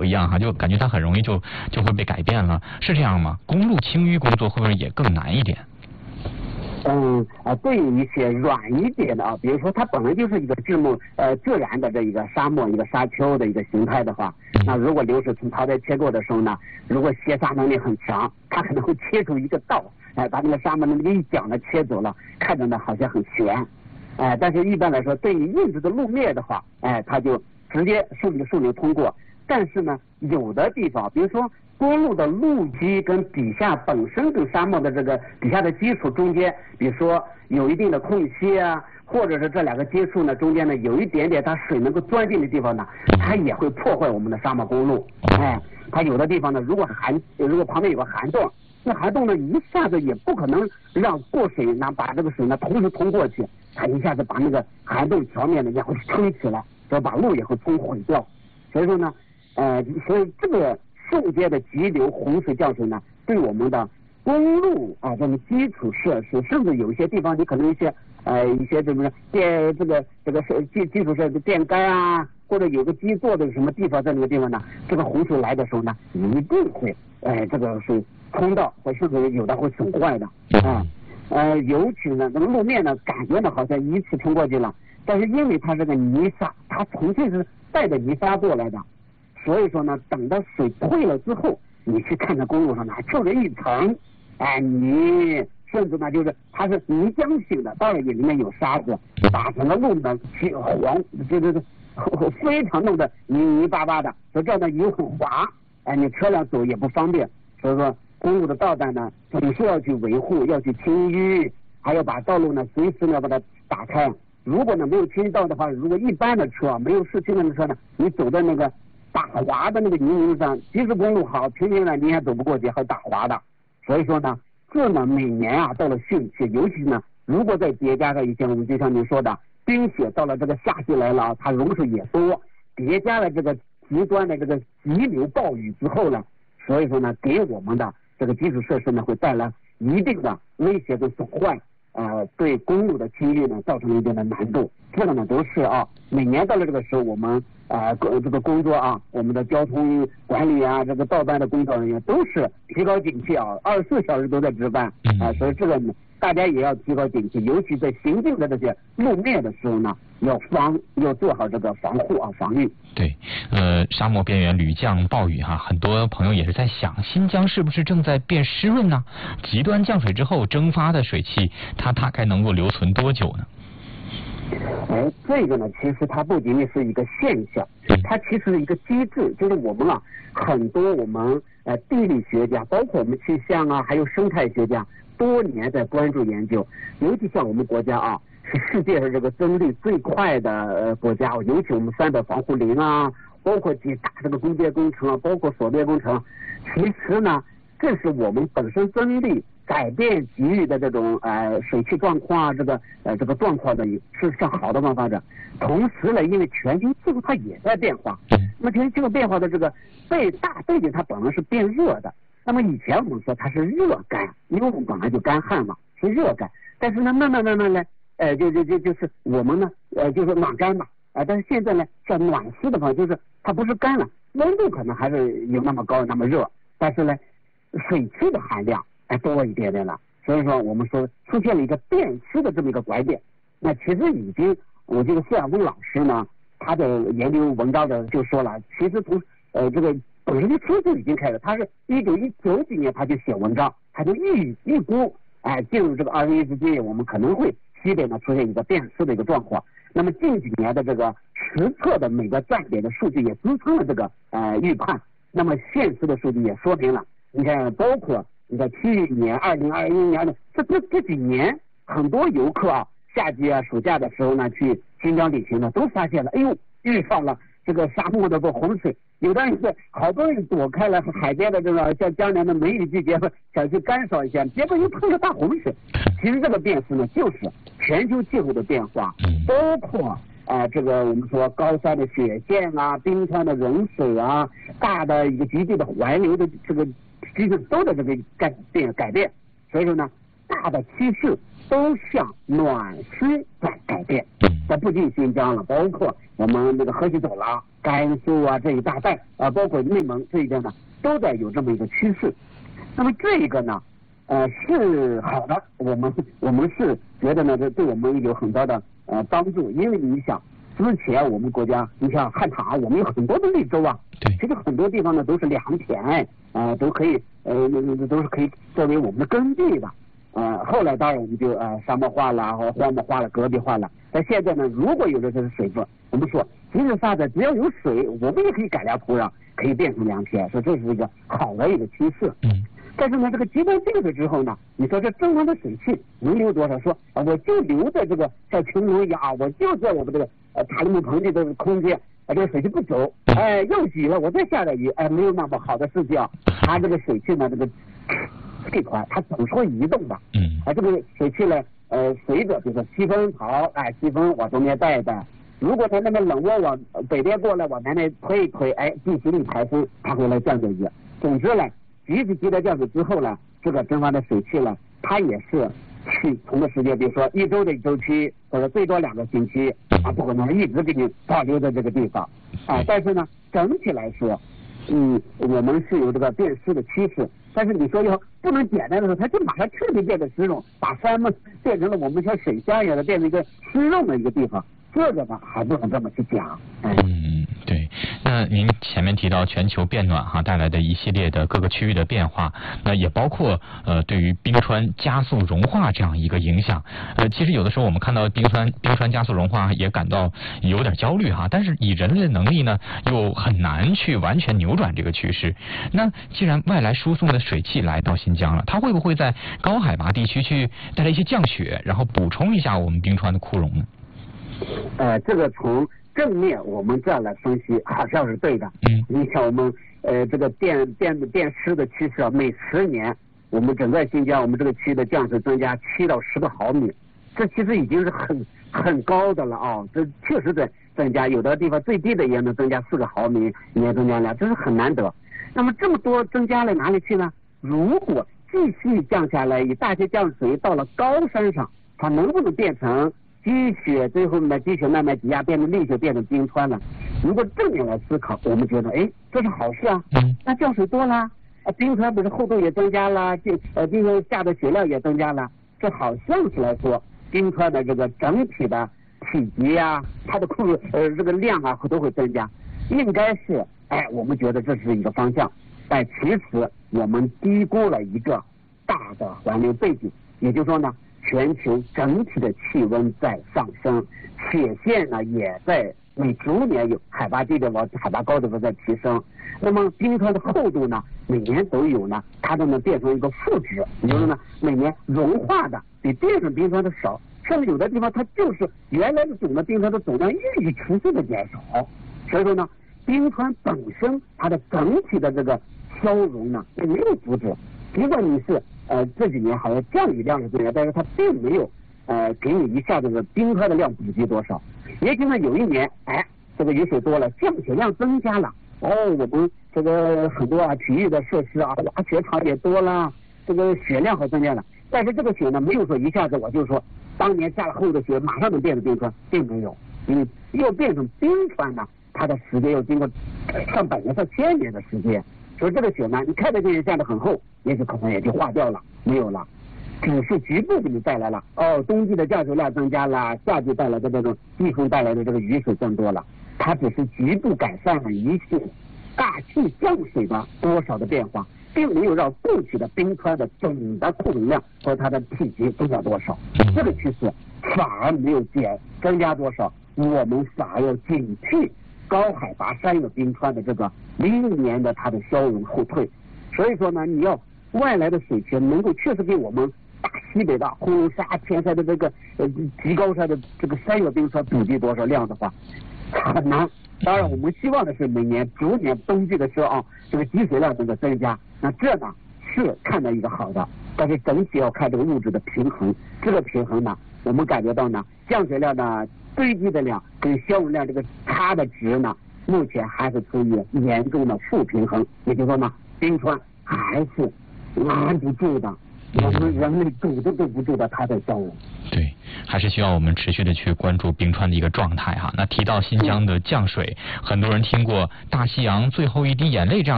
一样哈，就感觉它很容易就会被改变了，是这样吗？公路清淤工作会不会也更难一点？ 对于一些软一点的比如说它本来就是一个自然的这一个沙漠一个沙丘的一个形态的话，那如果流水从它在切过的时候呢，如果卸沙能力很强，它可能会切出一个道，把那个沙漠那么一角呢切走了，看着呢好像很悬，但是一般来说对于硬质的路面的话，它就直接顺流通过。但是呢，有的地方，比如说公路的路基跟底下本身跟沙漠的这个底下的基础中间，比如说有一定的空隙啊，或者是这两个接触呢中间呢有一点点它水能够钻进的地方呢，它也会破坏我们的沙漠公路。它有的地方呢，如果旁边有个涵洞，那涵洞呢一下子也不可能让过水呢把这个水呢同时通过去，它一下子把那个涵洞桥面呢也会撑起来，所以把路也会冲毁掉。所以说呢，所以这个瞬间的急流洪水降水呢，对我们的公路这种基础设施，甚至有一些地方你可能一些这个基础设施电杆啊，或者有个基座的什么地方在那个地方呢，这个洪水来的时候呢，一定会这个水冲到，或甚至有的会损坏的尤其呢那个路面呢感觉呢好像一次冲过去了，但是因为它这个泥沙，它纯粹是带着泥沙过来的，所以说呢，等到水退了之后，你去看着公路上呢，还就着一层泥，甚至呢就是它是泥浆性的，当然也里面有沙子，把整个路呢黄，就是非常弄得泥巴巴的，所以这样呢油很滑，你车辆走也不方便。所以说公路的道带呢，总是要去维护，要去清淤，还要把道路呢随时呢把它打开。如果呢没有清淤道的话，如果一般的车没有市区的车呢，你走在那个打滑的那个泥泞上，即使公路好，平平呢你也走不过去，还打滑的。所以说呢，这呢每年到了汛期，尤其呢如果再叠加上一些我们就像您说的冰雪，到了这个夏季来了，它融水也多，叠加了这个极端的这个急流暴雨之后呢，所以说呢给我们的这个基础设施呢会带来一定的威胁跟损坏。对公路的清淤呢造成了一定的难度，这个呢都是每年到了这个时候，我们这个工作我们的交通管理这个道办的工作人员都是提高警惕24小时都在值班所以这个大家也要提高警惕，尤其在行进的这些路面的时候呢，要做好这个防护防御。 对，沙漠边缘屡降暴雨很多朋友也是在想，新疆是不是正在变湿润呢？极端降水之后蒸发的水汽，它大概能够留存多久呢？ 这个呢，其实它不仅仅是一个现象，它其实是一个机制，就是我们很多我们地理学家，包括我们气象还有生态学家，多年在关注研究，尤其像我们国家是世界上这个增绿最快的国家，尤其我们300防护林包括几大这个工业工程包括锁边工程，其实呢，这是我们本身增绿改变给予的这种水汽状况这个状况的是向好的方发展。同时呢，因为全球气候它也在变化，那么全球气候变化的这个大背景它本来是变热的，那么以前我们说它是热干，因为我们本来就干旱嘛，是热干，但是呢慢慢呢就是我们呢就是暖干嘛但是现在呢叫暖湿的话，就是它不是干了，温度可能还是有那么高那么热，但是呢水汽的含量多一点点了，所以说我们说出现了一个变湿的这么一个拐点。那其实已经我这个谢晓峰老师呢，他的研究文章的就说了，其实从这个本身就已经开始，他是1919几年他就写文章，他就预估进入这个21世纪，我们可能会西北呢出现一个变湿的一个状况。那么近几年的这个实测的每个站点的数据也支撑了这个预判，那么现实的数据也说明了，你看包括你看去年2021年的这几年，很多游客夏季暑假的时候呢去新疆旅行呢，都发现了遇上了这个沙漠的洪水，有的人是好多人躲开了海边的这个像江南的梅雨季节想去干扫一下，结果又碰了大洪水。其实这个变势呢，就是全球气候的变化，包括这个我们说高山的雪线冰川的融水大的一个极地的环流的这个机制都在这个改变，所以说呢，大的趋势都向暖湿在改变。那不仅新疆了，包括我们那个河西走廊甘肃啊这一大带啊，包括内蒙这一边呢，都在有这么一个趋势。那么这个呢，是好的，我们是觉得呢，这对我们有很大的帮助，因为你想，之前我们国家，你像汉唐，我们有很多的绿洲啊， 对， 其实很多地方呢都是良田，都可以都是可以作为我们的耕地的。后来当然我们就沙漠化了，或荒漠化了，戈壁化了。但现在呢，如果有了这个水分，我们说即使啥的，只要有水，我们也可以改良土壤，可以变成良田，说这是一个好的一个趋势。但是呢，这个极端定制之后呢，你说这正常的水汽能留多少？说我就留在这个像穹窿一样啊，我就在我们这个塔里木盆地的空间，这个水汽不走，又挤了，我再下点雨，没有那么好的事情。它这个水汽呢，这个这块它总是会移动的。这个水汽呢，随着比如说西风跑，西风往东边带一带。如果它那边冷涡往北边过来，往南边推一推，地心力抬升，它会来降降雨。总之呢，即使极端降水之后呢，这个蒸发的水汽呢，它也是去同个时间，比如说1周的周期，或者最多2个星期不可能一直给你保留在这个地方但是呢，整体来说，我们是有这个变湿的趋势。但是你说要不能简单的说，它就马上彻底变得湿润，把山们变成了我们像水乡一样的，变成一个湿润的一个地方，这个呢还不能这么去讲。 对。那您前面提到全球变暖带来的一系列的各个区域的变化，那也包括对于冰川加速融化这样一个影响。其实有的时候我们看到冰川加速融化也感到有点焦虑但是以人类的能力呢，又很难去完全扭转这个趋势。那既然外来输送的水汽来到新疆了，它会不会在高海拔地区去带来一些降雪，然后补充一下我们冰川的库容呢？ 这个从正面我们这样来分析好像是对的。你像我们这个变湿的趋势每10年我们整个新疆我们这个区的降水增加7到10个毫米，这其实已经是很高的了这确实在增加，有的地方最低的也能增加4个毫米，也增加了，这是很难得。那么这么多增加了哪里去呢？如果继续降下来，以大些降水到了高山上，它能不能变成积雪，最后呢积雪慢慢挤压变成砾雪，变成冰川了？如果正面来思考，我们觉得这是好事啊。那降水多了冰川不是厚度也增加了，冰川下的雪量也增加了，这好像是来说冰川的这个整体的体积它的这个量都会增加，应该是我们觉得这是一个方向。但其实我们低估了一个大的环流背景，也就是说呢，全球整体的气温在上升，雪线呢也在逐年有海拔低的往海拔高的在提升。那么冰川的厚度呢，每年都有呢，它都能变成一个负值，也就是呢，每年融化的比变成冰川的少，甚至有的地方它就是原来的总的冰川的总量一直持续的减少。所以说呢，冰川本身它的整体的这个消融呢也没有阻止，尽管你是这几年好像降雨量是增加，但是它并没有给你一下子的冰川的量补给多少。也许呢有一年这个雨水多了，降雪量增加了，我们这个很多体育的设施滑雪场也多了，这个雪量增加了。但是这个雪呢没有说一下子我就说当年下了厚的雪马上能变成冰川，并没有。要变成冰川呢，它的时间要经过上百年上1000年的时间。所以这个雪呢，你看得见下的很厚，也许可能也就化掉了，没有了，只是局部给你带来了冬季的降水量增加了，夏季带来的这种季风带来的这个雨水增多了，它只是局部改善了一些大气降水的多少的变化，并没有让过去的冰川的总的库容量和它的体积增加多少。这个趋势反而没有增加多少，我们反而要警惕高海拔山岳冰川的这个历年的它的消融后退。所以说呢，你要外来的水泉能够确实给我们大西北的红沙、天山的这个极高山的这个山岳冰川补给多少量的话，很难。当然我们希望的是每年逐年冬季的时候这个积水量能够增加，那这呢是看到一个好的，但是整体要看这个物质的平衡。这个平衡呢，我们感觉到呢，降水量呢堆积的量跟消融量这个差的值呢，目前还是处于严重的负平衡。也就是说呢，冰川还是拦不住的，我们人类堵都堵不住的，它在消融。 对， 还是需要我们持续的去关注冰川的一个状态哈。那提到新疆的降水，很多人听过大西洋最后一滴眼泪这样